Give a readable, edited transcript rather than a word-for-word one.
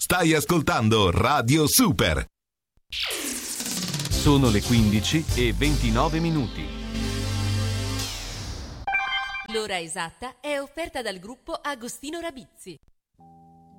Stai ascoltando Radio Super. Sono le 15:29. L'ora esatta è offerta dal gruppo Agostino Rabizzi.